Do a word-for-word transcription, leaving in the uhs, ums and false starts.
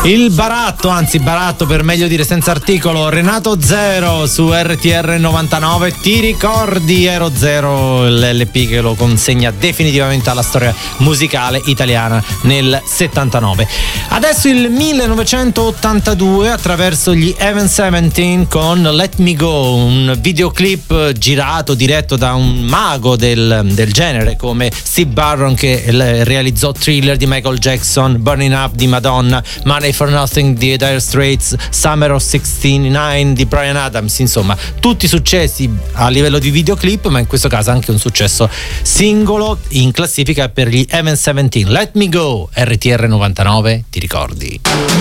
Il baratto, anzi baratto per meglio dire senza articolo, Renato Zero su R T R novantanove. Ti ricordi Ero Zero, l'L P che lo consegna definitivamente alla storia musicale italiana nel settantanove. Adesso il millenovecentottantadue attraverso gli Even diciassette con Let Me Go, un videoclip girato, diretto da un mago del, del genere come Steve Barron, che realizzò Thriller di Michael Jackson, Burning Up di Madonna, Money for Nothing di Dire Straits, Summer of sessantanove di Bryan Adams. Insomma, tutti successi a livello di videoclip, ma in questo caso anche un successo singolo in classifica per gli Even diciassette. Let Me Go, R T R novantanove, ti ricordi?